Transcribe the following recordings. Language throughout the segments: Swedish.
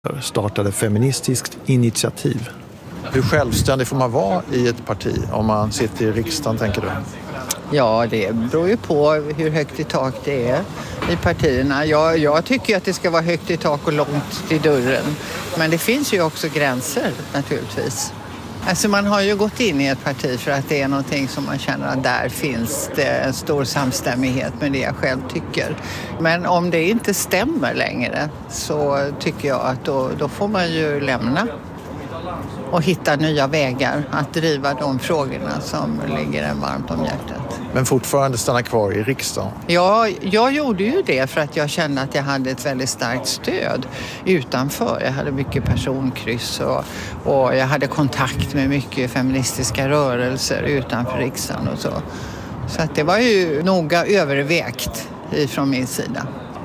startade Feministiskt initiativ. Hur självständig får man vara i ett parti om man sitter i riksdagen, tänker du? Ja, det beror ju på hur högt i tak det är i partierna. Jag tycker att det ska vara högt i tak och långt till dörren. Men det finns ju också gränser naturligtvis. Alltså man har ju gått in i ett parti för att det är någonting som man känner att där finns det en stor samstämmighet med det jag själv tycker. Men om det inte stämmer längre så tycker jag att då får man ju lämna och hitta nya vägar att driva de frågorna som ligger en varmt om hjärtat. Men fortfarande stanna kvar i riksdagen? Ja, jag gjorde ju det för att jag kände att jag hade ett väldigt starkt stöd utanför. Jag hade mycket personkryss och jag hade kontakt med mycket feministiska rörelser utanför riksdagen och så. Så att det var ju noga övervägt från min sida.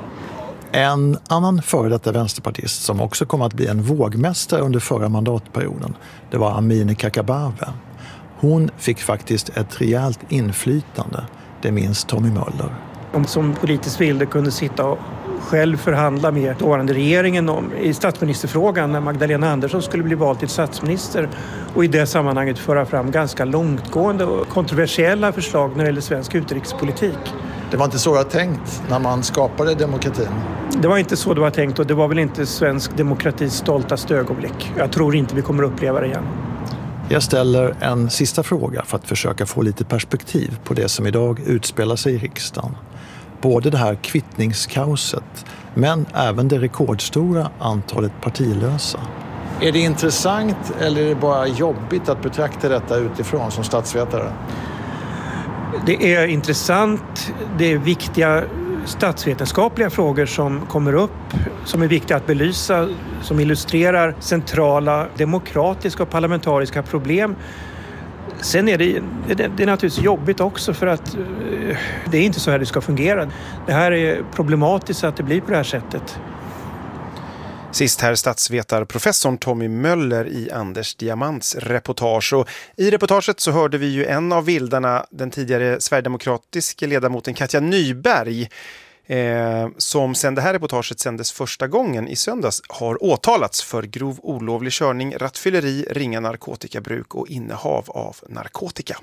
En annan före detta vänsterpartist som också kom att bli en vågmästare under förra mandatperioden, det var Amineh Kakabaveh. Hon fick faktiskt ett rejält inflytande, det minns Tommy Möller. Om som politisk vilde kunde sitta och själv förhandla med dåvarande regeringen i statsministerfrågan när Magdalena Andersson skulle bli vald till statsminister och i det sammanhanget föra fram ganska långtgående och kontroversiella förslag när det gäller svensk utrikespolitik. Det var inte så jag tänkt när man skapade demokratin. Det var inte så det var tänkt och det var väl inte svensk demokratis stoltaste ögonblick. Jag tror inte vi kommer att uppleva det igen. Jag ställer en sista fråga för att försöka få lite perspektiv på det som idag utspelar sig i riksdagen. Både det här kvittningskaoset men även det rekordstora antalet partilösa. Är det intressant eller är det bara jobbigt att betrakta detta utifrån som statsvetare? Det är intressant, det är viktiga statsvetenskapliga frågor som kommer upp, som är viktiga att belysa, som illustrerar centrala demokratiska och parlamentariska problem. Sen är det naturligtvis jobbigt också för att det är inte så här det ska fungera. Det här är problematiskt att det blir på det här sättet. Sist här statsvetarprofessorn Tommy Möller i Anders Diamants reportage. Och i reportaget så hörde vi ju en av vildarna, den tidigare sverigedemokratiska ledamoten Katja Nyberg, som sedan det här reportaget sändes första gången i söndags har åtalats för grov olovlig körning, rattfylleri, ringa narkotikabruk och innehav av narkotika.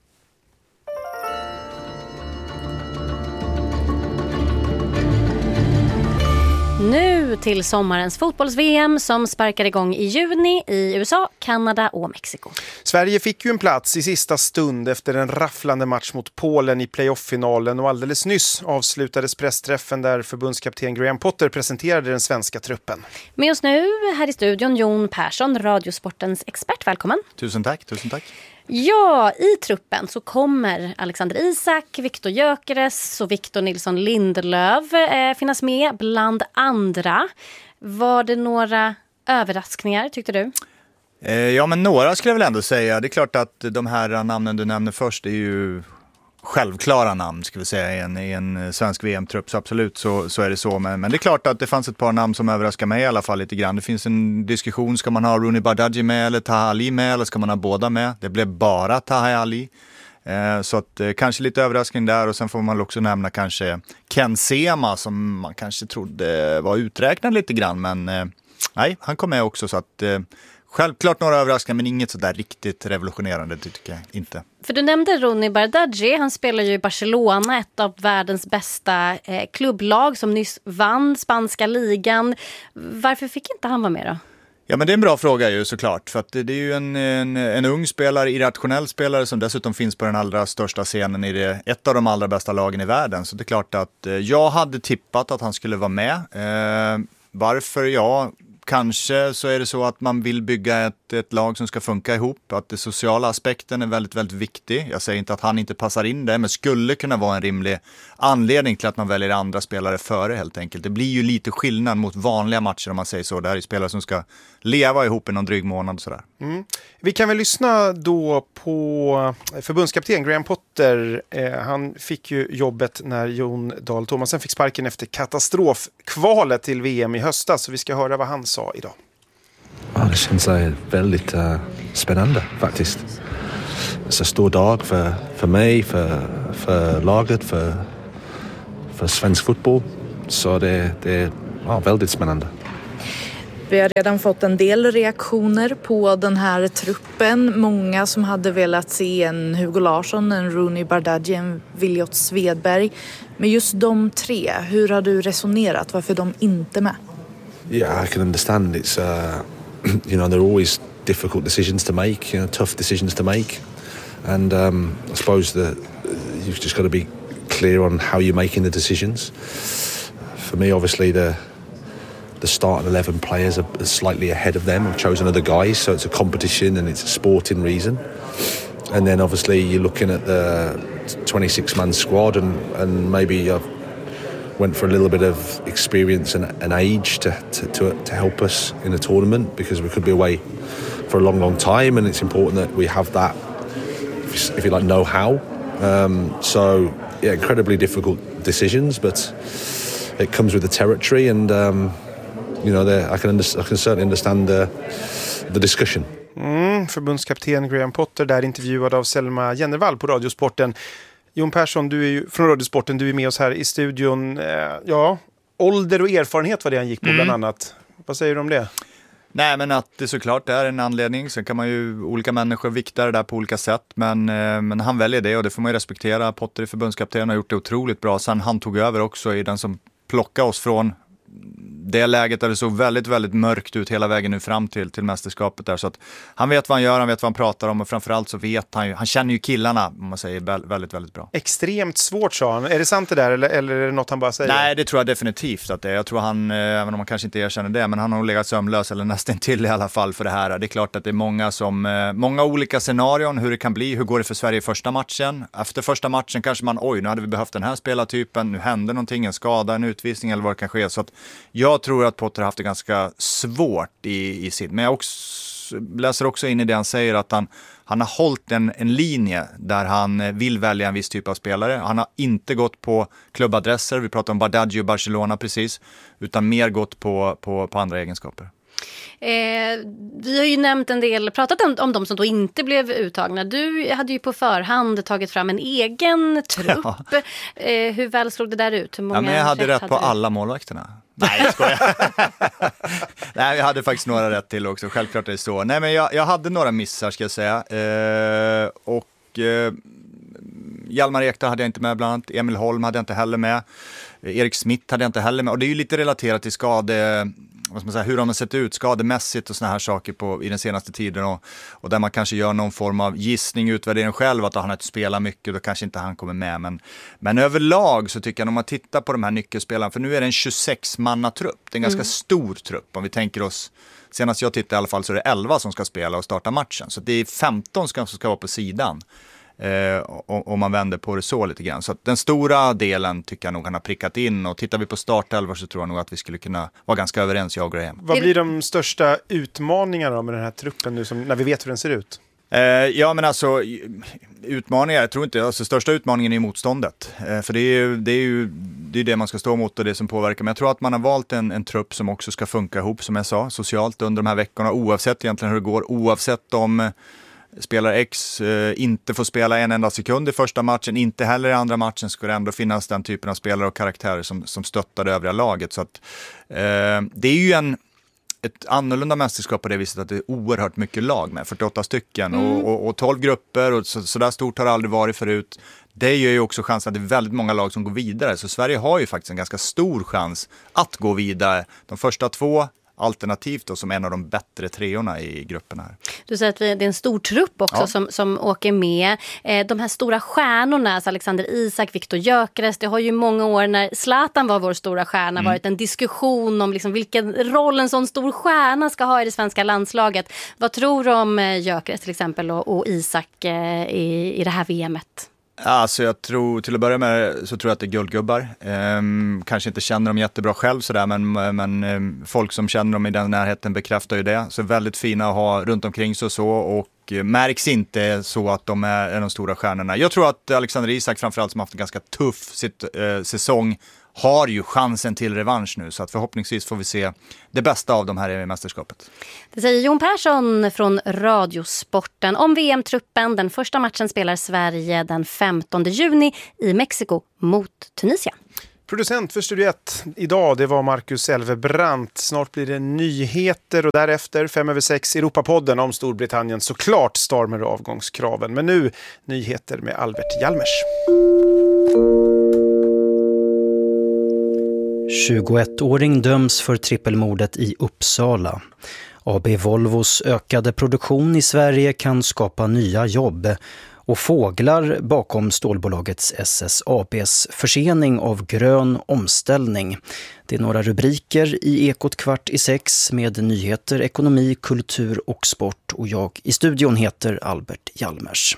Nu till sommarens fotbolls-VM som sparkar igång i juni i USA, Kanada och Mexiko. Sverige fick ju en plats i sista stund efter en rafflande match mot Polen i playoff-finalen och alldeles nyss avslutades pressträffen där förbundskapten Graham Potter presenterade den svenska truppen. Med oss nu här i studion Jon Persson, Radiosportens expert. Välkommen. Tusen tack. Ja, i truppen så kommer Alexander Isak, Viktor Gyökeres och Victor Nilsson Lindelöf finnas med bland andra. Var det några överraskningar tyckte du? Ja, men några skulle jag väl ändå säga. Det är klart att de här namnen du nämner först är ju självklara namn ska vi säga i en svensk VM-trupp, så absolut så är det så. Men det är klart att det fanns ett par namn som överraskar mig i alla fall lite grann. Det finns en diskussion, ska man ha Rooney Bardghji med eller Taha Ali med eller ska man ha båda med? Det blev bara Taha Ali. Så att kanske lite överraskning där, och sen får man också nämna kanske Ken Sema som man kanske trodde var uträknad lite grann, men nej, han kom med också, så att självklart några överraskningar, men inget så där riktigt revolutionerande tycker jag inte. För du nämnde Rooney Bardghji, han spelar ju i Barcelona, ett av världens bästa klubblag som nyss vann spanska ligan. Varför fick inte han vara med då? Ja, men det är en bra fråga ju såklart, för att det är ju en ung spelare, irrationell spelare som dessutom finns på den allra största scenen i ett av de allra bästa lagen i världen. Så det är klart att jag hade tippat att han skulle vara med. Varför? Ja, kanske så är det så att man vill bygga ett lag som ska funka ihop, att den sociala aspekten är väldigt, väldigt viktig. Jag säger inte att han inte passar in där, men skulle kunna vara en rimlig anledning till att man väljer andra spelare före helt enkelt. Det blir ju lite skillnad mot vanliga matcher om man säger så. Det här är spelare som ska leva ihop i någon dryg månad och sådär. Mm. Vi kan väl lyssna då på förbundskapten Graham Potter. Han fick ju jobbet när Jon Dahl Tomasson fick sparken efter katastrofkvalet till VM i höstas, så vi ska höra vad han sa idag. Ja, det känns väldigt spännande faktiskt. Det är så stor dag för mig, för laget, för svensk fotboll. Så det är väldigt spännande. Vi har redan fått en del reaktioner på den här truppen. Många som hade velat se en Hugo Larsson, en Rooney Bardghji, en Viljot Svedberg. Men just de tre, hur har du resonerat? Varför de inte med? Yeah, I can understand. It's you know, there are always difficult decisions to make, tough decisions to make, and I suppose that you've just got to be clear on how you're making the decisions. For me, obviously, the starting 11 players are slightly ahead of them. I've chosen other guys, so it's a competition and it's a sporting reason. And then obviously you're looking at the 26-man squad, and maybe I've went for a little bit of experience and age to help us in the tournament, because we could be away for a long time, and it's important that we have that, if you like, know-how. So yeah, incredibly difficult decisions, but it comes with the territory, and you know, I can certainly understand the discussion. Förbundskapten Graham Potter där, intervjuad av Selma Jennervall på Radiosporten. Jon Persson, du är ju från Radiosporten, du är med oss här i studion. Ja, ålder och erfarenhet var det han gick på bland annat. Vad säger du om det? Nej, men att det såklart är en anledning. Sen kan man ju, olika människor vikta det där på olika sätt. Men han väljer det, och det får man ju respektera. Potter är förbundskapten, har gjort det otroligt bra. Sen han tog över också i den som plockade oss från det läget där det såg väldigt, väldigt mörkt ut hela vägen nu fram till mästerskapet där. Så att han vet vad han gör, han vet vad han pratar om, och framförallt så vet han ju, han känner ju killarna, om man säger, väldigt, väldigt bra. Extremt svårt, sa han. Är det sant det där, eller är det något han bara säger? Nej, det tror jag definitivt att det är. Jag tror han, även om man kanske inte erkänner det, men han har nog legat sömnlös, eller nästan till i alla fall, för det här. Det är klart att det är många olika scenarion hur det kan bli. Hur går det för Sverige i första matchen? Efter första matchen kanske man, nu hade vi behövt den här spelartypen, nu händer någonting, en skada, en utvisning eller vad det kan ske. Så att jag tror att Potter har haft det ganska svårt i sitt. Men jag läser också in i det han säger, att han har hållit en linje där han vill välja en viss typ av spelare. Han har inte gått på klubbadresser, vi pratar om Bardghji och Barcelona precis, utan mer gått på andra egenskaper. Vi har ju nämnt en del, pratat om de som då inte blev uttagna. Du hade ju på förhand tagit fram en egen trupp. Ja. Hur väl slog det där ut? Hur många men jag hade rätt på alla målvakterna. Nej, jag skojar. Nej, jag hade faktiskt några rätt till också. Självklart är det så. Nej, men jag hade några missar, ska jag säga. Hjalmar Ekdal hade jag inte med bland annat. Emil Holm hade jag inte heller med. Erik Smith hade jag inte heller med. Och det är ju lite relaterat till hur de har sett ut skademässigt och såna här saker i den senaste tiden, och där man kanske gör någon form av gissning, utvärdering själv, att han inte spelar mycket, då kanske inte han kommer med, men överlag så tycker jag, om man tittar på de här nyckelspelarna, för nu är det en 26-manna-trupp, det är en ganska stor trupp, om vi tänker oss, senast jag tittade i alla fall så är det 11 som ska spela och starta matchen, så det är 15 som ska vara på sidan. Om man vänder på det så lite grann. Så att den stora delen tycker jag nog han har prickat in, och tittar vi på startelvor så tror jag nog att vi skulle kunna vara ganska överens, jag och Graham. Vad blir de största utmaningarna med den här truppen nu, när vi vet hur den ser ut? Ja, men alltså utmaningar, jag tror inte, alltså största utmaningen är motståndet, för det är det man ska stå mot och det som påverkar, men jag tror att man har valt en trupp som också ska funka ihop, som jag sa, socialt under de här veckorna, oavsett egentligen hur det går, oavsett om spelare X inte får spela en enda sekund i första matchen, inte heller i andra matchen, ska det ändå finnas den typen av spelare och karaktärer som stöttar det övriga laget. Så att det är ju ett annorlunda mästerskap på det viset att det är oerhört mycket lag med, 48 stycken och 12 grupper, och så där stort har det aldrig varit förut. Det gör ju också chansen att det är väldigt många lag som går vidare, så Sverige har ju faktiskt en ganska stor chans att gå vidare. De första 2 alternativt då, som en av de bättre treorna i gruppen här. Du säger att det är en stor trupp också som åker med. De här stora stjärnorna, alltså Alexander Isak, Viktor Gyökeres, det har ju många år, när Zlatan var vår stora stjärna, varit en diskussion om liksom vilken roll en sån stor stjärna ska ha i det svenska landslaget. Vad tror du om Gyökeres till exempel och Isak i det här VMet? Alltså jag tror, till att börja med så tror jag att det är guldgubbar. Kanske inte känner dem jättebra själv sådär, men folk som känner dem i den närheten bekräftar ju det. Så väldigt fina att ha runt omkring sig och märks inte så att de är de stora stjärnorna. Jag tror att Alexander Isak framförallt, som har haft en ganska tuff säsong, har ju chansen till revansch nu, så att förhoppningsvis får vi se det bästa av de här i mästerskapet. Det säger Jon Persson från Radiosporten om VM-truppen. Den första matchen spelar Sverige den 15 juni i Mexiko mot Tunisien. Producent för Studio 1 idag, det var Marcus Elvebrant. Snart blir det nyheter och därefter 5/6 Europapodden om Storbritannien. Såklart stormar och avgångskraven. Men nu nyheter med Albert Hjalmers. 21-åring döms för trippelmordet i Uppsala. AB Volvos ökade produktion i Sverige kan skapa nya jobb. Och fåglar bakom stålbolagets SSABs försening av grön omställning. Det är några rubriker i Ekot 5:15 med nyheter, ekonomi, kultur och sport. Och jag i studion heter Albert Hjalmers.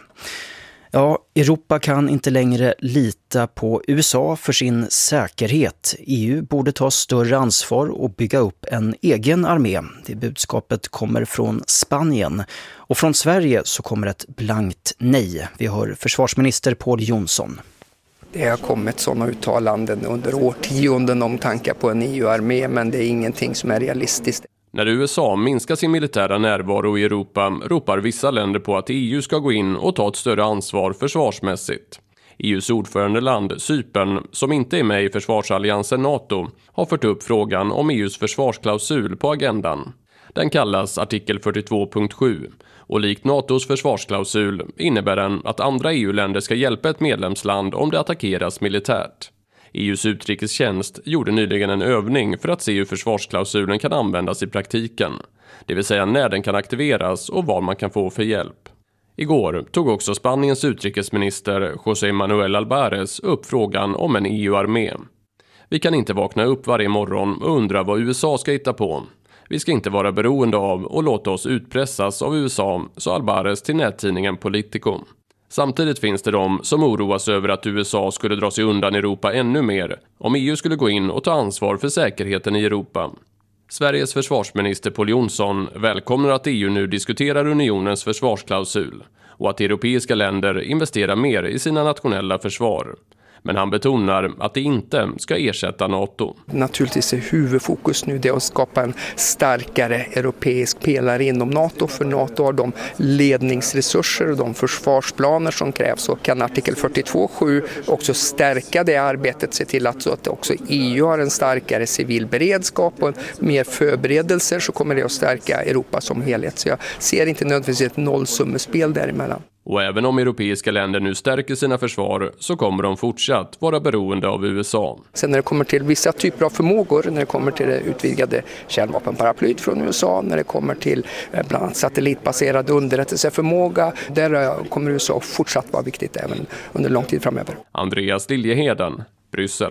Ja, Europa kan inte längre lita på USA för sin säkerhet. EU borde ta större ansvar och bygga upp en egen armé. Det budskapet kommer från Spanien. Och från Sverige så kommer ett blankt nej. Vi hör försvarsminister Pål Jonsson. Det har kommit sådana uttalanden under årtionden om tankar på en EU-armé, men det är ingenting som är realistiskt. När USA minskar sin militära närvaro i Europa ropar vissa länder på att EU ska gå in och ta ett större ansvar försvarsmässigt. EUs ordförandeland, Cypern, som inte är med i försvarsalliansen NATO, har fört upp frågan om EUs försvarsklausul på agendan. Den kallas artikel 42.7 och likt NATOs försvarsklausul innebär den att andra EU-länder ska hjälpa ett medlemsland om det attackeras militärt. EUs utrikestjänst gjorde nyligen en övning för att se hur försvarsklausulen kan användas i praktiken. Det vill säga när den kan aktiveras och vad man kan få för hjälp. Igår tog också Spaniens utrikesminister José Manuel Albares upp frågan om en EU-armé. Vi kan inte vakna upp varje morgon och undra vad USA ska hitta på. Vi ska inte vara beroende av och låta oss utpressas av USA, sa Albares till nättidningen Politico. Samtidigt finns det de som oroas över att USA skulle dra sig undan Europa ännu mer om EU skulle gå in och ta ansvar för säkerheten i Europa. Sveriges försvarsminister Pål Jonsson välkomnar att EU nu diskuterar unionens försvarsklausul och att europeiska länder investerar mer i sina nationella försvar. Men han betonar att det inte ska ersätta NATO. Naturligtvis är huvudfokus nu det att skapa en starkare europeisk pelare inom NATO. För NATO har de ledningsresurser och de försvarsplaner som krävs. Och kan artikel 42.7 också stärka det arbetet, se till att, så att också EU har en starkare civil beredskap och mer förberedelser, så kommer det att stärka Europa som helhet. Så jag ser inte nödvändigtvis ett nollsummespel däremellan. Och även om europeiska länder nu stärker sina försvar så kommer de fortsatt vara beroende av USA. Sen när det kommer till vissa typer av förmågor, när det kommer till det utvidgade kärnvapenparaplyt från USA, när det kommer till bland annat satellitbaserad underrättelseförmåga, där kommer USA fortsatt vara viktigt även under lång tid framöver. Andreas Liljeheden, Bryssel.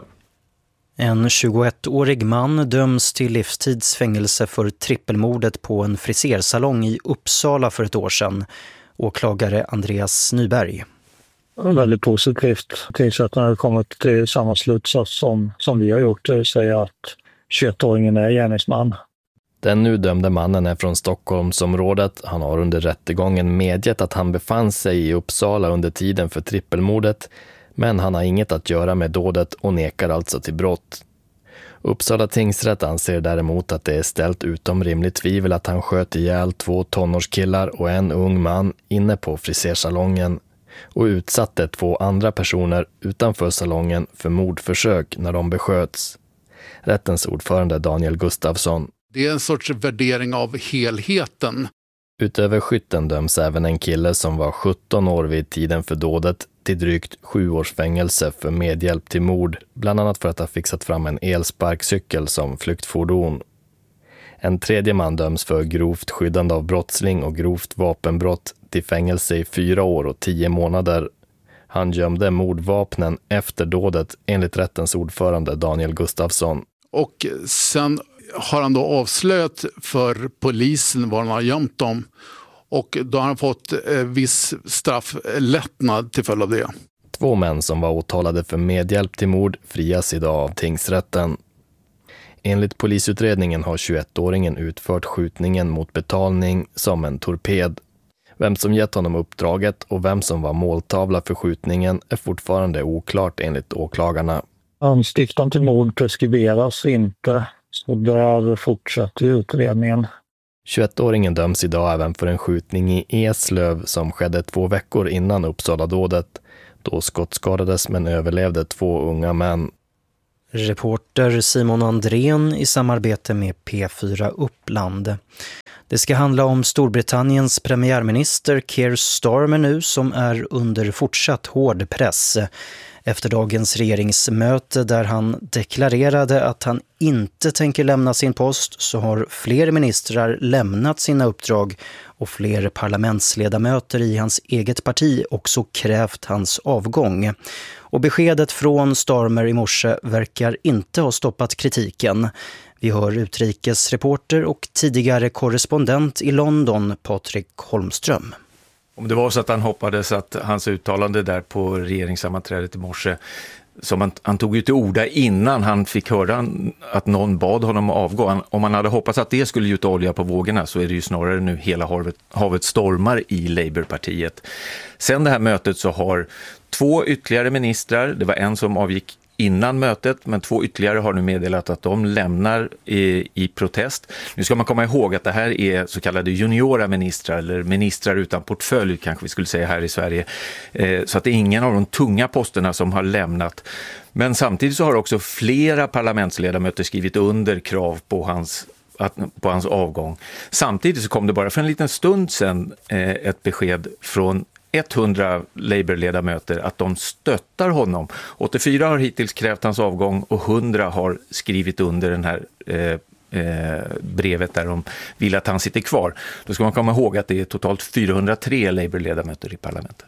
En 21-årig man döms till livstidsfängelse för trippelmordet på en frisersalong i Uppsala för ett år sedan. Åklagare Andreas Nyberg. Väldigt positivt. Tingsrätten har kommit till samma slutsats som vi har gjort, det vill säga att 21-åringen är gärningsman. Den nu dömde mannen är från Stockholmsområdet. Han har under rättegången medgett att han befann sig i Uppsala under tiden för trippelmordet, men han har inget att göra med dådet och nekar alltså till brott. Uppsala tingsrätt anser däremot att det är ställt utom rimligt tvivel att han sköt ihjäl 2 tonårskillar och en ung man inne på frisersalongen och utsatte 2 andra personer utanför salongen för mordförsök när de besköts. Rättens ordförande Daniel Gustafsson. Det är en sorts värdering av helheten. Utöver skytten döms även en kille som var 17 år vid tiden för dådet till drygt 7 års fängelse för medhjälp till mord, bland annat för att ha fixat fram en elsparkcykel som flyktfordon. En tredje man döms för grovt skyddande av brottsling och grovt vapenbrott till fängelse i 4 år och 10 månader. Han gömde mordvapnen efter dådet enligt rättens ordförande Daniel Gustafsson. Och sen har han då avslöjat för polisen var han har gömt dem. Och då har han fått viss strafflättnad till följd av det. 2 män som var åtalade för medhjälp till mord frias idag av tingsrätten. Enligt polisutredningen har 21-åringen utfört skjutningen mot betalning som en torped. Vem som gett honom uppdraget och vem som var måltavla för skjutningen är fortfarande oklart enligt åklagarna. Anstiftan till mord preskriberas inte, så där fortsätter utredningen. 21-åringen döms idag även för en skjutning i Eslöv som skedde 2 veckor innan Uppsala-dådet. Då skottskadades men överlevde 2 unga män. Reporter Simon Andrén i samarbete med P4 Uppland. Det ska handla om Storbritanniens premiärminister Keir Starmer nu, som är under fortsatt hård press. Efter dagens regeringsmöte där han deklarerade att han inte tänker lämna sin post, så har fler ministrar lämnat sina uppdrag och fler parlamentsledamöter i hans eget parti också krävt hans avgång. Och beskedet från Starmer i morse verkar inte ha stoppat kritiken. Vi hör utrikesreporter och tidigare korrespondent i London, Patrik Holmström. Om det var så att han hoppades att hans uttalande där på regeringssammanträdet i morse, som han tog ut i orda innan han fick höra att någon bad honom avgå. Om han hade hoppats att det skulle gjuta olja på vågorna, så är det ju snarare nu hela havet stormar i Labourpartiet. Sen det här mötet så har 2 ytterligare ministrar, det var en som avgick innan mötet, men 2 ytterligare har nu meddelat att de lämnar i protest. Nu ska man komma ihåg att det här är så kallade juniora ministrar, eller ministrar utan portfölj kanske vi skulle säga här i Sverige. Så att det är ingen av de tunga posterna som har lämnat. Men samtidigt så har också flera parlamentsledamöter skrivit under krav på hans avgång. Samtidigt så kom det bara för en liten stund sedan ett besked från 100 Labour-ledamöter att de stöttar honom. 84 har hittills krävt hans avgång och 100 har skrivit under den här brevet där de vill att han sitter kvar. Då ska man komma ihåg att det är totalt 403 Labour-ledamöter i parlamentet.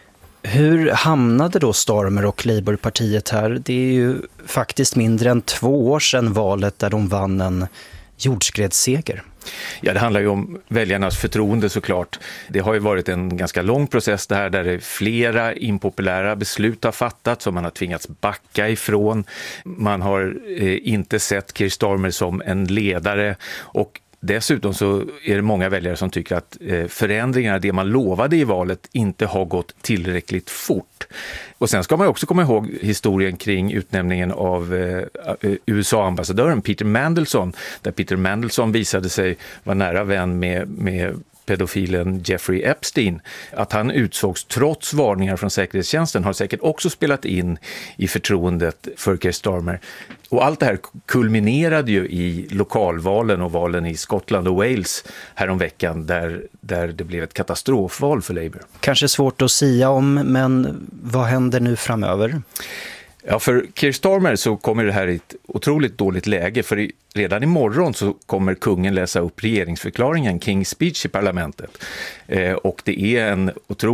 Hur hamnade då Starmer och Labour-partiet här? Det är ju faktiskt mindre än 2 år sedan valet där de vann en jordskredsseger. Ja, det handlar ju om väljarnas förtroende såklart. Det har ju varit en ganska lång process det här, där det flera impopulära beslut har fattats som man har tvingats backa ifrån. Man har inte sett Keir Starmer som en ledare, och dessutom så är det många väljare som tycker att förändringarna, det man lovade i valet, inte har gått tillräckligt fort. Och sen ska man också komma ihåg historien kring utnämningen av USA-ambassadören Peter Mandelson, där Peter Mandelson visade sig vara nära vän med pedofilen Jeffrey Epstein. Att han utsågs trots varningar från säkerhetstjänsten har säkert också spelat in i förtroendet för Keir Starmer. Och allt det här kulminerade ju i lokalvalen och valen i Skottland och Wales häromveckan, där det blev ett katastrofval för Labour. Kanske svårt att sia om, men vad händer nu framöver? Ja, för Keir Starmer så kommer det här i ett otroligt dåligt läge, för redan imorgon så kommer kungen läsa upp regeringsförklaringen, King's Speech, i parlamentet. Och det är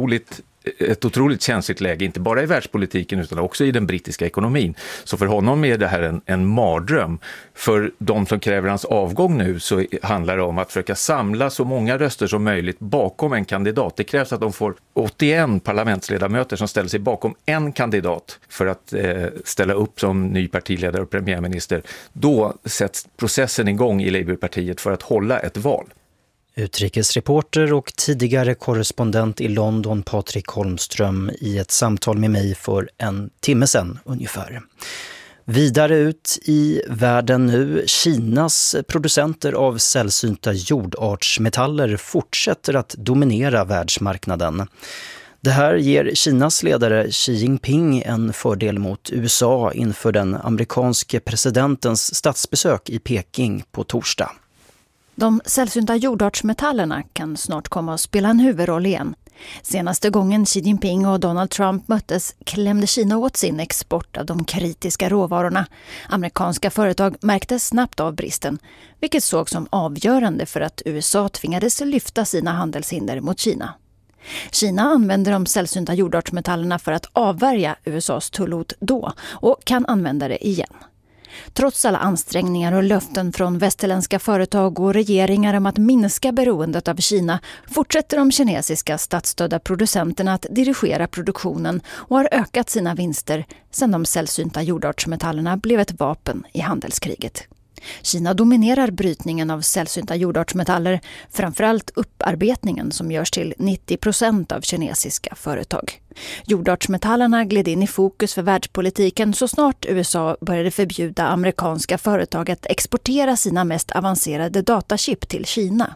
ett otroligt känsligt läge, inte bara i världspolitiken utan också i den brittiska ekonomin. Så för honom är det här en mardröm. För de som kräver hans avgång nu så handlar det om att försöka samla så många röster som möjligt bakom en kandidat. Det krävs att de får 81 parlamentsledamöter som ställer sig bakom en kandidat för att ställa upp som ny partiledare och premiärminister. Då sätts processen igång i Labourpartiet för att hålla ett val. Utrikesreporter och tidigare korrespondent i London, Patrik Holmström, i ett samtal med mig för en timme sedan ungefär. Vidare ut i världen nu. Kinas producenter av sällsynta jordartsmetaller fortsätter att dominera världsmarknaden. Det här ger Kinas ledare Xi Jinping en fördel mot USA inför den amerikanske presidentens statsbesök i Peking på torsdag. De sällsynta jordartsmetallerna kan snart komma att spela en huvudroll igen. Senaste gången Xi Jinping och Donald Trump möttes klämde Kina åt sin export av de kritiska råvarorna. Amerikanska företag märkte snabbt av bristen, vilket såg som avgörande för att USA tvingades lyfta sina handelshinder mot Kina. Kina använder de sällsynta jordartsmetallerna för att avvärja USAs tullhot då och kan använda det igen. Trots alla ansträngningar och löften från västerländska företag och regeringar om att minska beroendet av Kina fortsätter de kinesiska statsstödda producenterna att dirigera produktionen och har ökat sina vinster sedan de sällsynta jordartsmetallerna blev ett vapen i handelskriget. Kina dominerar brytningen av sällsynta jordartsmetaller, framförallt upparbetningen som görs till 90% av kinesiska företag. Jordartsmetallerna gled in i fokus för världspolitiken så snart USA började förbjuda amerikanska företag att exportera sina mest avancerade datachip till Kina.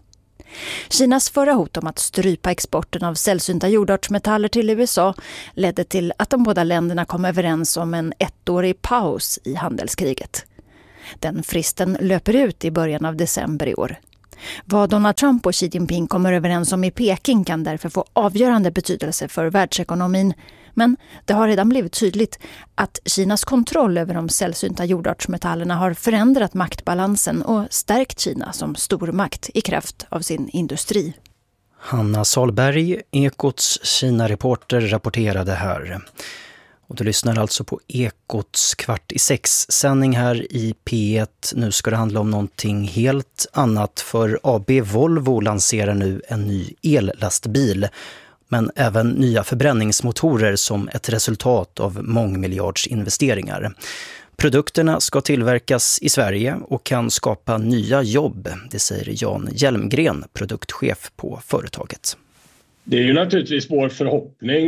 Kinas förra hot om att strypa exporten av sällsynta jordartsmetaller till USA ledde till att de båda länderna kom överens om en 1-årig paus i handelskriget. Den fristen löper ut i början av december i år. Vad Donald Trump och Xi Jinping kommer överens om i Peking kan därför få avgörande betydelse för världsekonomin. Men det har redan blivit tydligt att Kinas kontroll över de sällsynta jordartsmetallerna har förändrat maktbalansen och stärkt Kina som stormakt i kraft av sin industri. Hanna Salberg, Ekots Kina-reporter, rapporterade här. Och du lyssnar alltså på Ekots 5:15-sändning här i P1. Nu ska det handla om någonting helt annat, för AB Volvo lanserar nu en ny ellastbil. Men även nya förbränningsmotorer som ett resultat av mångmiljardsinvesteringar. Produkterna ska tillverkas i Sverige och kan skapa nya jobb, det säger Jan Hjelmgren, produktchef på företaget. Det är ju naturligtvis vår förhoppning.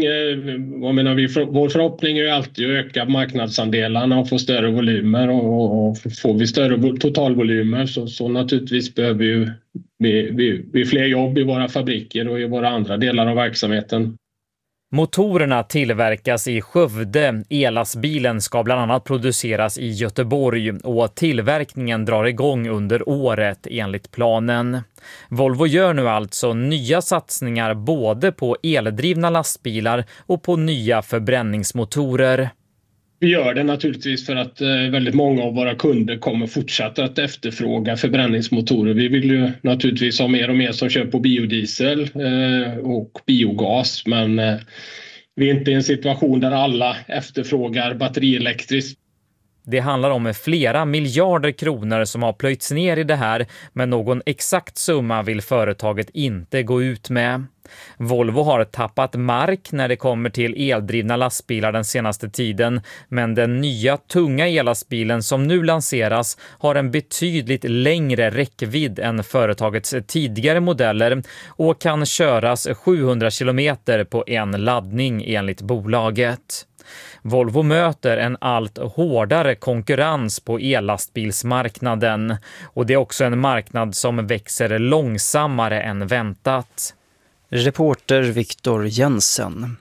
Vår förhoppning är ju alltid att öka marknadsandelarna och få större volymer. Och får vi större totalvolymer så naturligtvis behöver vi fler jobb i våra fabriker och i våra andra delar av verksamheten. Motorerna tillverkas i Skövde. Elastbilen ska bland annat produceras i Göteborg och tillverkningen drar igång under året enligt planen. Volvo gör nu alltså nya satsningar både på eldrivna lastbilar och på nya förbränningsmotorer. Vi gör det naturligtvis för att väldigt många av våra kunder kommer fortsätta att efterfråga förbränningsmotorer. Vi vill ju naturligtvis ha mer och mer som kör på biodiesel och biogas, men vi är inte i en situation där alla efterfrågar batterielektriskt. Det handlar om flera miljarder kronor som har plöjts ner i det här, men någon exakt summa vill företaget inte gå ut med. Volvo har tappat mark när det kommer till eldrivna lastbilar den senaste tiden, men den nya tunga elastbilen som nu lanseras har en betydligt längre räckvidd än företagets tidigare modeller och kan köras 700 kilometer på en laddning enligt bolaget. Volvo möter en allt hårdare konkurrens på ellastbilsmarknaden och det är också en marknad som växer långsammare än väntat. Reporter Viktor Jensen.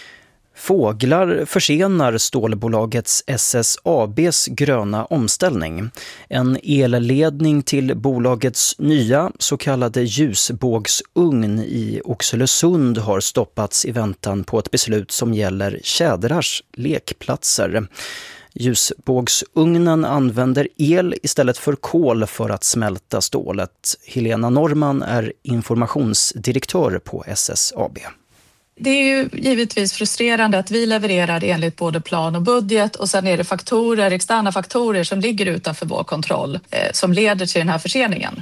Fåglar försenar stålbolagets SSABs gröna omställning. En elledning till bolagets nya så kallade ljusbågsugn i Oxelösund har stoppats i väntan på ett beslut som gäller tjädrars lekplatser. Ljusbågsugnen använder el istället för kol för att smälta stålet. Helena Norman är informationsdirektör på SSAB. Det är ju givetvis frustrerande att vi levererar enligt både plan och budget och sen är det externa faktorer som ligger utanför vår kontroll som leder till den här förseningen.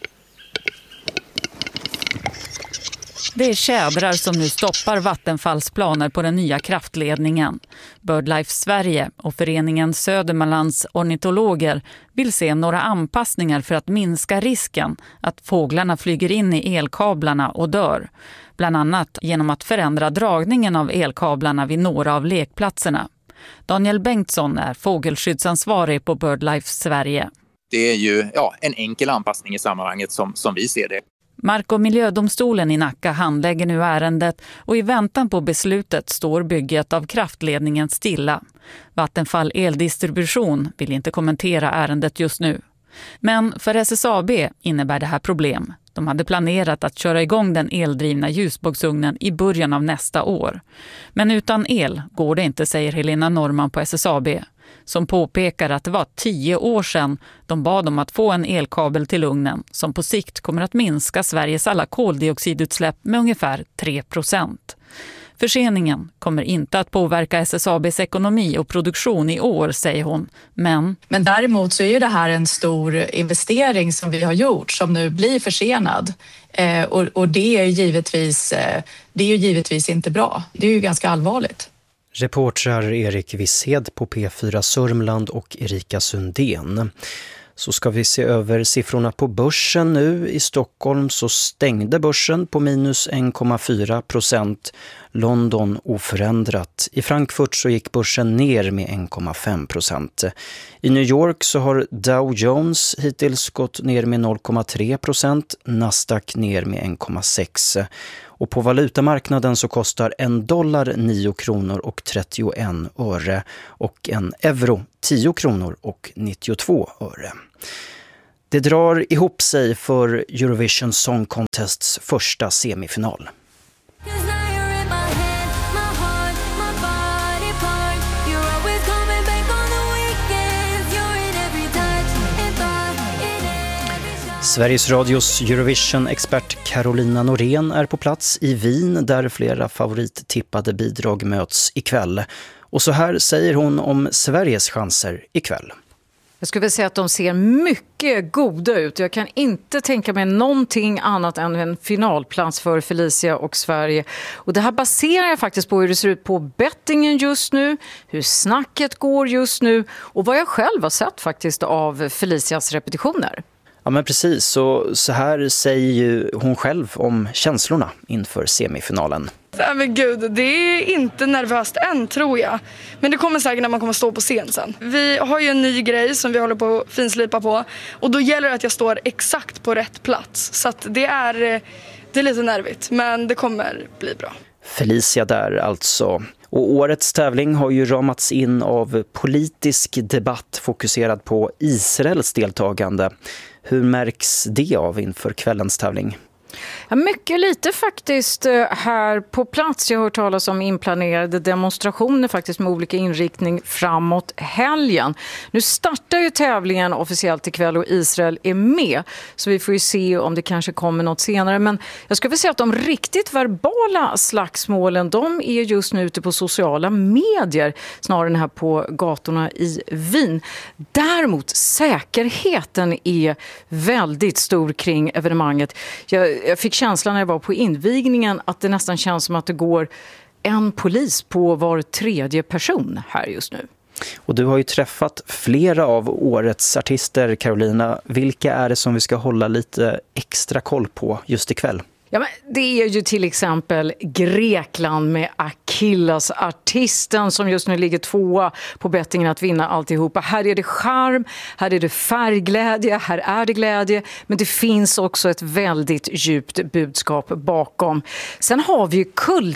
Det är tjädrar som nu stoppar Vattenfalls planer på den nya kraftledningen. BirdLife Sverige och föreningen Södermanlands ornitologer vill se några anpassningar för att minska risken att fåglarna flyger in i elkablarna och dör. Bland annat genom att förändra dragningen av elkablarna vid några av lekplatserna. Daniel Bengtsson är fågelskyddsansvarig på BirdLife Sverige. Det är ju en enkel anpassning i sammanhanget som vi ser det. Mark- och miljödomstolen i Nacka handlägger nu ärendet och i väntan på beslutet står bygget av kraftledningen stilla. Vattenfall Eldistribution vill inte kommentera ärendet just nu. Men för SSAB innebär det här problem. De hade planerat att köra igång den eldrivna ljusbågsugnen i början av nästa år. Men utan el går det inte, säger Helena Norman på SSAB. Som påpekar att det var 10 år sedan de bad om att få en elkabel till ugnen som på sikt kommer att minska Sveriges alla koldioxidutsläpp med ungefär 3%. Förseningen kommer inte att påverka SSABs ekonomi och produktion i år, säger hon. Men däremot så är ju det här en stor investering som vi har gjort som nu blir försenad. Och det är ju givetvis inte bra. Det är ju ganska allvarligt. Reportrar Erik Wisshed på P4 Sörmland och Erika Sundén. Så ska vi se över siffrorna på börsen nu. I Stockholm så stängde börsen på minus 1,4%. London oförändrat. I Frankfurt så gick börsen ner med 1,5%. I New York så har Dow Jones hittills gått ner med 0,3%, Nasdaq ner med 1,6%. Och på valutamarknaden så kostar $1 9 kronor och 31 öre och en euro 10 kronor och 92 öre. Det drar ihop sig för Eurovision Song Contests första semifinal. Sveriges Radios Eurovision-expert Carolina Norén är på plats i Wien där flera favorittippade bidrag möts ikväll. Och så här säger hon om Sveriges chanser ikväll. Jag skulle vilja säga att de ser mycket goda ut. Jag kan inte tänka mig någonting annat än en finalplats för Felicia och Sverige. Och det här baserar jag faktiskt på hur det ser ut på bettingen just nu, hur snacket går just nu och vad jag själv har sett faktiskt av Felicias repetitioner. Ja men precis, så här säger ju hon själv om känslorna inför semifinalen. Men gud, det är inte nervöst än tror jag. Men det kommer säkert när man kommer stå på scen sen. Vi har ju en ny grej som vi håller på att finslipa på. Och då gäller det att jag står exakt på rätt plats. Så att det är lite nervigt, men det kommer bli bra. Felicia där alltså. Och årets tävling har ju ramats in av politisk debatt fokuserad på Israels deltagande. Hur märks det av inför kvällens tävling? Ja, mycket lite faktiskt här på plats. Jag har hört talas om inplanerade demonstrationer faktiskt med olika inriktning framåt helgen. Nu startar ju tävlingen officiellt ikväll och Israel är med. Så vi får ju se om det kanske kommer något senare. Men jag skulle vilja säga att de riktigt verbala slagsmålen, de är just nu ute på sociala medier snarare än här på gatorna i Wien. Däremot säkerheten är väldigt stor kring evenemanget. Jag fick känslan när jag var på invigningen att det nästan känns som att det går en polis på var tredje person här just nu. Och du har ju träffat flera av årets artister, Carolina. Vilka är det som vi ska hålla lite extra koll på just ikväll? Ja, men det är ju till exempel Grekland med Achilles, artisten som just nu ligger 2 på bettingen att vinna alltihopa. Här är det charm, här är det färgglädje, här är det glädje. Men det finns också ett väldigt djupt budskap bakom. Sen har vi ju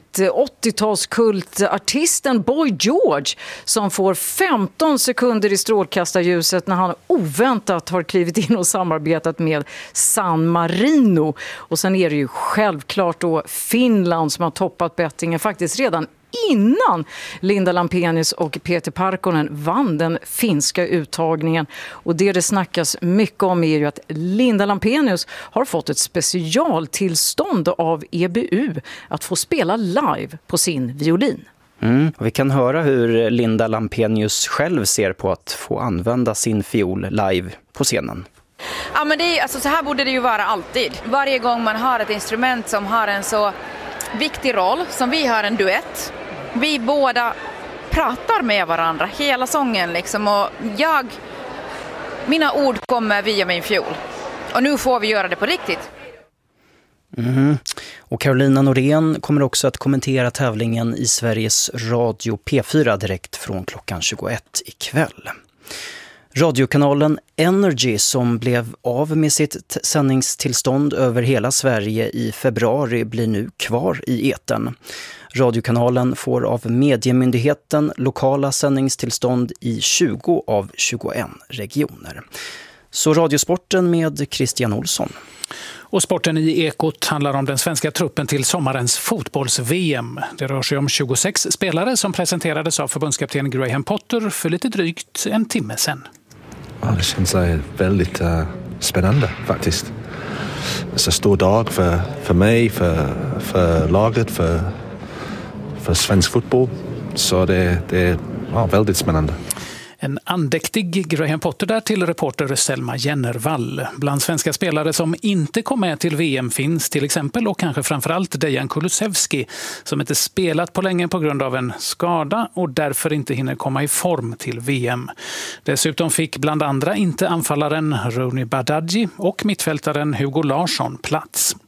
80-talskultartisten Boy George som får 15 sekunder i strålkastarljuset när han oväntat har klivit in och samarbetat med San Marino. Och sen är det ju självklart då Finland som har toppat bettingen faktiskt redan innan Linda Lampenius och Peter Parkkonen vann den finska uttagningen. Och det snackas mycket om är ju att Linda Lampenius har fått ett specialtillstånd av EBU att få spela live på sin violin. Och vi kan höra hur Linda Lampenius själv ser på att få använda sin fiol live på scenen. Ja, men det är, alltså, så här borde det ju vara alltid. Varje gång man har ett instrument som har en så viktig roll, som vi har en duett. Vi båda pratar med varandra hela sången liksom, och mina ord kommer via min fiol. Och nu får vi göra det på riktigt. Och Carolina Norén kommer också att kommentera tävlingen i Sveriges Radio P4 direkt från klockan 21 ikväll. Radiokanalen Energy som blev av med sitt sändningstillstånd över hela Sverige i februari blir nu kvar i etern. Radiokanalen får av Mediemyndigheten lokala sändningstillstånd i 20 av 21 regioner. Så Radiosporten med Christian Olsson. Och sporten i Ekot handlar om den svenska truppen till sommarens fotbolls-VM. Det rör sig om 26 spelare som presenterades av förbundskapten Graham Potter för lite drygt en timme sedan. Ja, det känns väldigt spännande faktiskt. Det är en stor dag för mig, för laget, för svensk fotboll. Så det är väldigt spännande. En andäktig Graham Potter där till reporter Selma Jennervall. Bland svenska spelare som inte kom med till VM finns till exempel och kanske framförallt Dejan Kulusevski som inte spelat på länge på grund av en skada och därför inte hinner komma i form till VM. Dessutom fick bland andra inte anfallaren Rooney Bardghji och mittfältaren Hugo Larsson plats.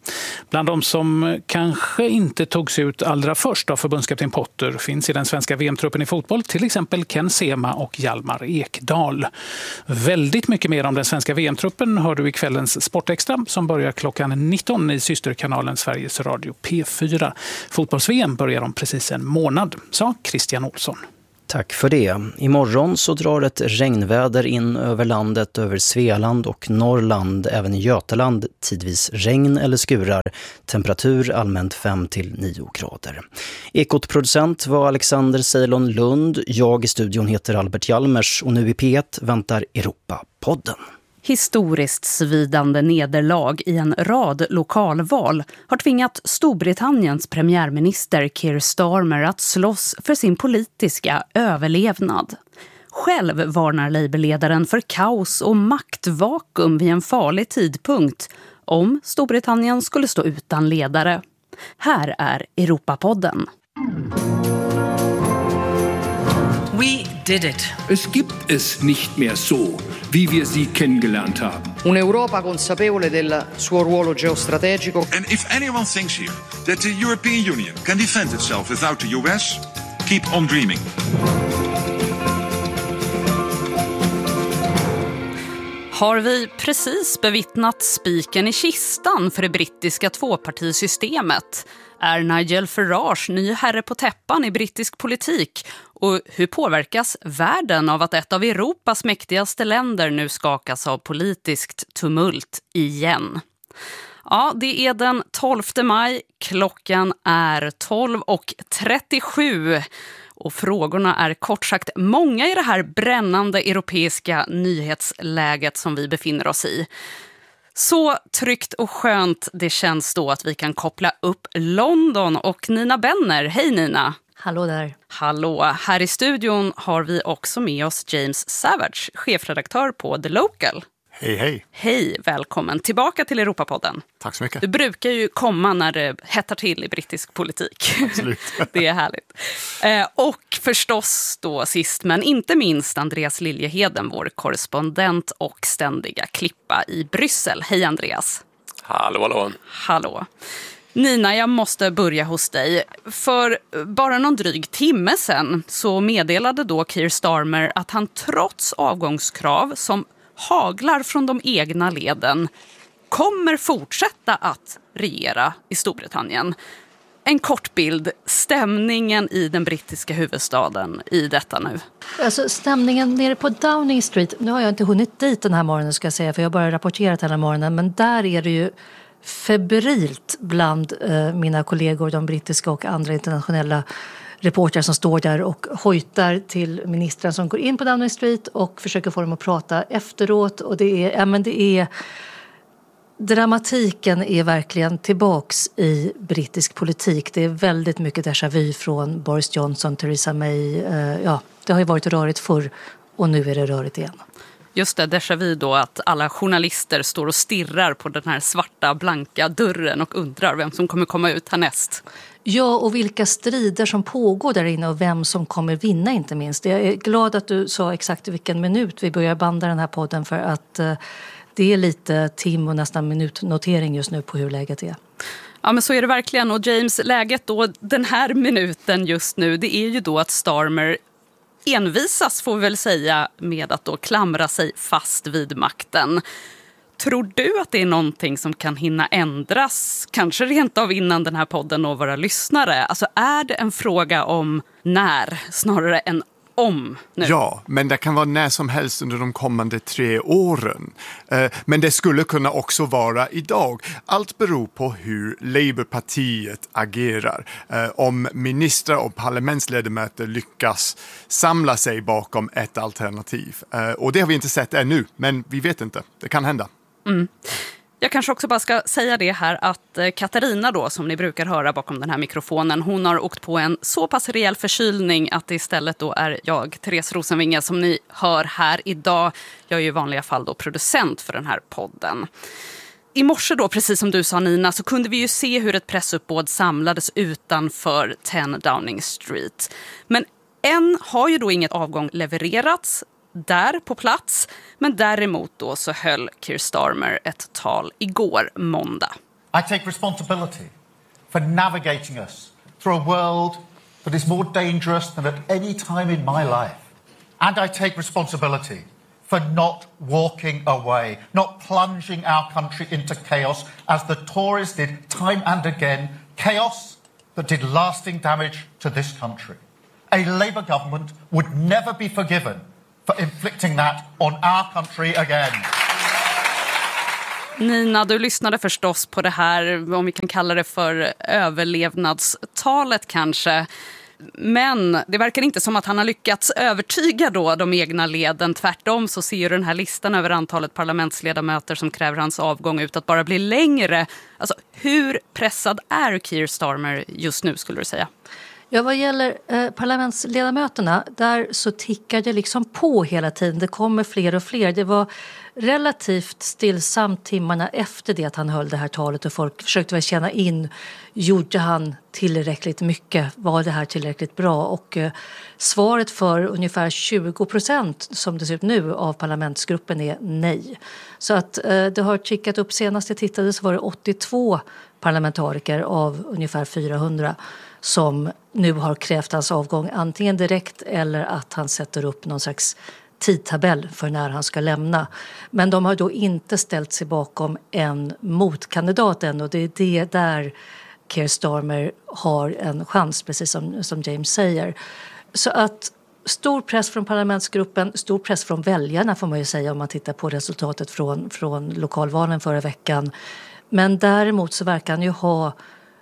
Bland de som kanske inte togs ut allra först av förbundskapten Potter finns i den svenska VM-truppen i fotboll till exempel Ken Sema och Hjalmar Ekdal. Väldigt mycket mer om den svenska VM-truppen hör du i kvällens Sportextra som börjar klockan 19 i systerkanalen Sveriges Radio P4. Fotbolls-VM börjar om precis en månad, sa Christian Olsson. Tack för det. Imorgon så drar ett regnväder in över landet, över Svealand och Norrland. Även i Götaland tidvis regn eller skurar. Temperatur allmänt 5-9 grader. Ekot-producent var Alexander Ceylon Lund. Jag i studion heter Albert Hjalmers och nu i P1 väntar Europa-podden. Historiskt svidande nederlag i en rad lokalval har tvingat Storbritanniens premiärminister Keir Starmer att slåss för sin politiska överlevnad. Själv varnar Labour-ledaren för kaos och maktvakuum vid en farlig tidpunkt om Storbritannien skulle stå utan ledare. Här är Europapodden. We did it. Es gibt es nicht mehr so, wie wir sie kennengelernt haben. Un'Europa consapevole del suo ruolo geostrategico. And if anyone thinks here that the European Union can defend itself without the US, keep on dreaming. Har vi precis bevittnat spiken i kistan för det brittiska tvåpartisystemet? Är Nigel Farage ny herre på täppan i brittisk politik? Och hur påverkas världen av att ett av Europas mäktigaste länder nu skakas av politiskt tumult igen? Ja, det är den 12 maj. Klockan är 12:37. Och frågorna är kort sagt många i det här brännande europeiska nyhetsläget som vi befinner oss i. Så tryggt och skönt det känns då att vi kan koppla upp London och Nina Benner. Hej Nina! Hallå där! Hallå! Här i studion har vi också med oss James Savage, chefredaktör på The Local. Hej, hej. Hej, välkommen tillbaka till Europapodden. Tack så mycket. Du brukar ju komma när det hettar till i brittisk politik. Absolut. Det är härligt. Och förstås då sist men inte minst Andreas Liljeheden, vår korrespondent och ständiga klippa i Bryssel. Hej Andreas. Hallå, hallå. Hallå. Nina, jag måste börja hos dig. För bara någon dryg timme sedan så meddelade då Keir Starmer att han trots avgångskrav som haglar från de egna leden kommer fortsätta att regera i Storbritannien. En kort bild, stämningen i den brittiska huvudstaden i detta nu. Alltså stämningen nere på Downing Street, nu har jag inte hunnit dit den här morgonen ska jag säga för jag har bara rapporterat den här morgonen, men där är det ju febrilt bland mina kollegor, de brittiska och andra internationella reportrar som står där och hojtar till ministrar som går in på Downing Street och försöker få dem att prata efteråt. Och det är dramatiken är verkligen tillbaks i brittisk politik. Det är väldigt mycket déjà vu från Boris Johnson, Theresa May. Det har ju varit rörigt förr och nu är det rörigt igen. Just det, déjà vu då att alla journalister står och stirrar på den här svarta blanka dörren och undrar vem som kommer komma ut härnäst. Ja, och vilka strider som pågår där inne och vem som kommer vinna inte minst. Jag är glad att du sa exakt vilken minut vi börjar banda den här podden för att det är lite tim- och nästan minutnotering just nu på hur läget är. Ja, men så är det verkligen. Och James, läget då den här minuten just nu, det är ju då att Starmer envisas får vi väl säga med att då klamra sig fast vid makten. Tror du att det är någonting som kan hinna ändras, kanske rent av innan den här podden och våra lyssnare? Alltså är det en fråga om när snarare än om nu? Ja, men det kan vara när som helst under de kommande 3 åren. Men det skulle kunna också vara idag. Allt beror på hur Labourpartiet agerar. Om ministrar och parlamentsledamöter lyckas samla sig bakom ett alternativ. Och det har vi inte sett ännu, men vi vet inte. Det kan hända. Mm. Jag kanske också bara ska säga det här att Katarina då, som ni brukar höra bakom den här mikrofonen, hon har åkt på en så pass rejäl förkylning att det istället då är jag, Therese Rosenvinge, som ni hör här idag. Jag är ju i vanliga fall då producent för den här podden. I morse då, precis som du sa Nina, så kunde vi ju se hur ett pressuppbåd samlades utanför 10 Downing Street. Men än har ju då inget avgång levererats där på plats, men däremot då så höll Keir Starmer ett tal igår måndag. I take responsibility for navigating us through a world that is more dangerous than at any time in my life. And I take responsibility for not walking away, not plunging our country into chaos as the Tories did time and again, chaos that did lasting damage to this country. A Labour government would never be forgiven for inflicting that on our country again. Nina, du lyssnade förstås på det här, om vi kan kalla det för överlevnadstalet kanske. Men det verkar inte som att han har lyckats övertyga då de egna leden. Tvärtom så ser ju den här listan över antalet parlamentsledamöter som kräver hans avgång ut att bara bli längre. Alltså, hur pressad är Keir Starmer just nu, skulle du säga? Ja, vad gäller parlamentsledamöterna, där så tickar det liksom på hela tiden. Det kommer fler och fler. Det var relativt stillsamt timmarna efter det att han höll det här talet och folk försökte väl känna in, gjorde han tillräckligt mycket? Var det här tillräckligt bra? Och svaret för ungefär 20% som det ser ut nu av parlamentsgruppen är nej. Så att det har tickat upp, senast jag tittade så var det 82 parlamentariker av ungefär 400 som nu har krävt hans avgång antingen direkt eller att han sätter upp någon slags tidtabell för när han ska lämna. Men de har då inte ställt sig bakom en motkandidat än och det är det där Keir Starmer har en chans, precis som James säger. Så att stor press från parlamentsgruppen, stor press från väljarna får man ju säga om man tittar på resultatet från lokalvalen förra veckan. Men däremot så verkar han ju ha